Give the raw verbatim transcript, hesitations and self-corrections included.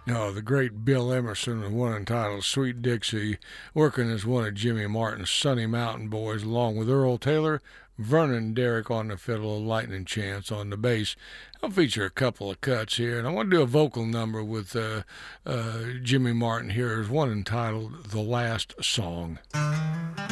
No, the great Bill Emerson with one entitled Sweet Dixie, working as one of Jimmy Martin's Sunny Mountain Boys, along with Earl Taylor, Vernon Derrick on the fiddle, and Lightning Chance on the bass. I'll feature a couple of cuts here, and I want to do a vocal number with uh, uh, Jimmy Martin here. There's one entitled The Last Song.